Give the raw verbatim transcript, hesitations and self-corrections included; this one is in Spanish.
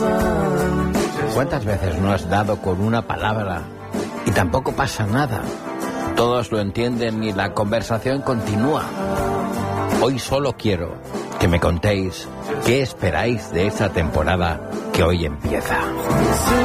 ¿Cuántas veces no has dado con una palabra y tampoco pasa nada? Todos lo entienden y la conversación continúa. Hoy solo quiero que me contéis qué esperáis de esta temporada que hoy empieza.